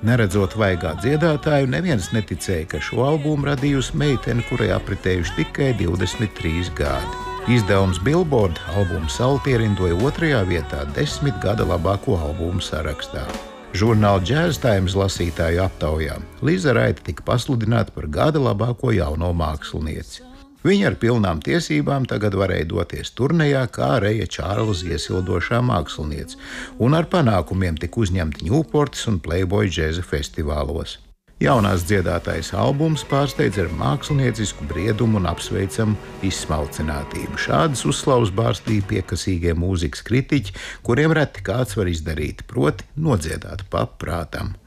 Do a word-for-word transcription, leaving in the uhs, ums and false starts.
Neredzot vaigā dziedātāju, neviens neticēja, ka šo albumu radījusi meitene, kurai apritējuši tikai divdesmit trīs gadi. Izdevums Billboard albumu Salt ierindoja otrajā vietā desmit gada labāko albumu sarakstā. Žurnāla Jazz Times lasītāju aptaujā Liza Raita tika pasludināta par gada labāko jauno mākslinieci. Viņa ar pilnām tiesībām tagad varēja doties turnejā kā Reja Čārlza iesildošā māksliniece, un ar panākumiem tika uzņemti Ņūportas un Playboy džēza festivālos. Jaunās dziedātājas albums pārsteidz ar māksliniecisku briedumu un apsveicamu izsmalcinātību. Šādas uzslavas bārstīja piekasīgie mūzikas kritiķi, kuriem reti kāds var izdarīt, proti nodziedāt paprātam.